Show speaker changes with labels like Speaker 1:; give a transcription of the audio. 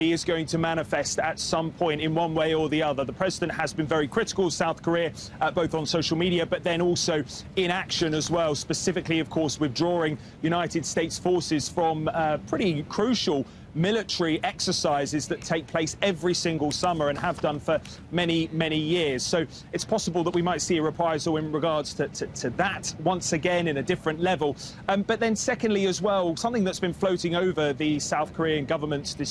Speaker 1: He is going to manifest at some point in one way or the other. The president has been very critical of South Korea, both on social media, but then also in action as well, specifically, of course, withdrawing United States forces from pretty crucial military exercises that take place every single summer and have done for many, many years. So it's possible that we might see a reprisal in regards to that once again in a different level. But then secondly as well, something that's been floating over the South Korean government's